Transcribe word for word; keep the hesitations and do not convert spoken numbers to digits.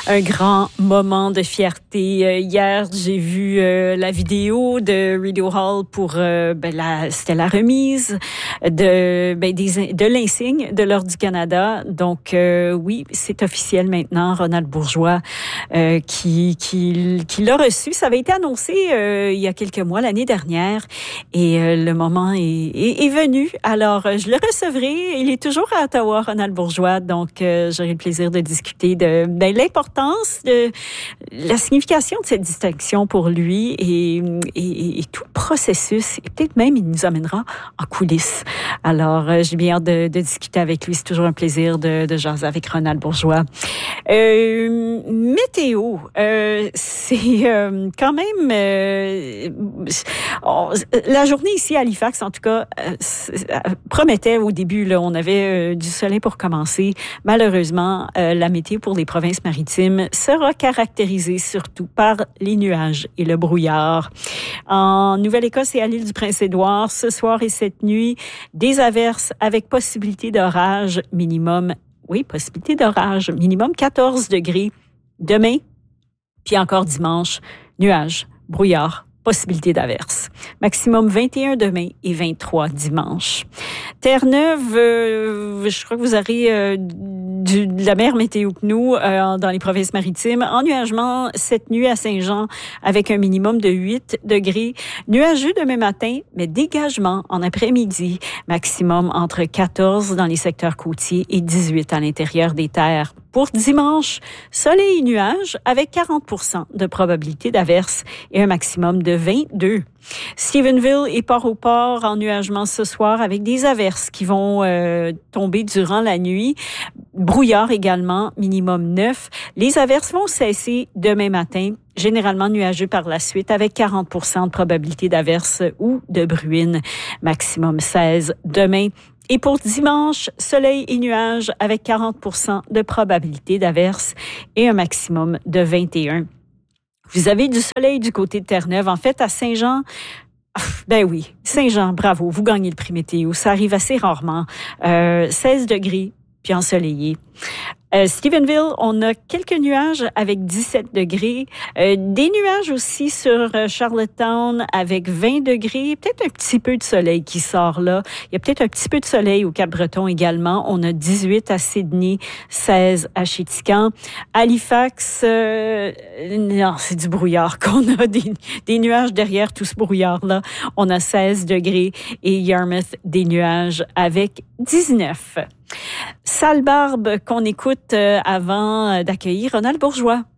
un grand moment de fierté. Euh, hier, j'ai vu euh, la vidéo de Radio Hall pour euh, ben, la, c'était la remise de ben, des de l'insigne de l'Ordre du Canada. Donc euh, oui, c'est officiel maintenant. Ronald Bourgeois euh, qui qui qui l'a reçu. Ça avait été annoncé euh, il y a quelques mois l'année dernière et euh, le moment est, est, est venu. Alors je le recevrai. Il est toujours à Ottawa, Ronald Bourgeois. Donc euh, j'aurai le plaisir de discuter de, de l'importance, de la signification de cette distinction pour lui et, et, et tout le processus. Et peut-être même, il nous amènera en coulisses. Alors, euh, j'ai bien hâte de, de discuter avec lui. C'est toujours un plaisir de, de jaser avec Ronald Bourgeois. Euh, météo, euh, c'est euh, quand même... Euh, on, la journée ici à Halifax, en tout cas, euh, promettait au début. Là, on avait euh, du soleil pour commencer. Malheureusement, euh, la météo pour les provinces maritimes sera caractérisée surtout par les nuages et le brouillard. En Nouvelle-Écosse et à l'île du Prince-Édouard, ce soir et cette nuit, des averses avec possibilité d'orage minimum, oui, possibilité d'orage minimum quatorze degrés. Demain, puis encore dimanche, nuages, brouillard, possibilité d'averse. Maximum vingt et un demain et vingt-trois dimanche. Terre-Neuve, euh, je crois que vous aurez euh, du, de la meilleure météo que nous euh, dans les provinces maritimes. Ennuagement cette nuit à Saint-Jean avec un minimum de huit degrés. Nuageux demain matin, mais dégagement en après-midi. Maximum entre quatorze dans les secteurs côtiers et dix-huit à l'intérieur des terres. Pour dimanche, soleil et nuages avec quarante pour cent de probabilité d'averse et un maximum de vingt-deux. Stephenville et Port-au-Port en nuagement ce soir avec des averses qui vont euh, tomber durant la nuit. Brouillard également, minimum neuf. Les averses vont cesser demain matin, généralement nuageux par la suite avec quarante pour cent de probabilité d'averse ou de bruine. Maximum seize demain. Et pour dimanche, soleil et nuages avec quarante pour cent de probabilité d'averse et un maximum de vingt et un. Vous avez du soleil du côté de Terre-Neuve. En fait, à Saint-Jean, ben oui, Saint-Jean, bravo, vous gagnez le prix météo. Ça arrive assez rarement. Euh, seize degrés, puis ensoleillé. Euh, Stephenville, on a quelques nuages avec dix-sept degrés. Euh, des nuages aussi sur euh, Charlottetown avec vingt degrés. Peut-être un petit peu de soleil qui sort là. Il y a peut-être un petit peu de soleil au Cap-Breton également. On a dix-huit à Sydney, seize à Chéticamp. Halifax, euh, non, c'est du brouillard qu'on a. Des, des nuages derrière tout ce brouillard-là. On a seize degrés et Yarmouth, des nuages avec dix-neuf. Sale barbe qu'on écoute avant d'accueillir Ronald Bourgeois.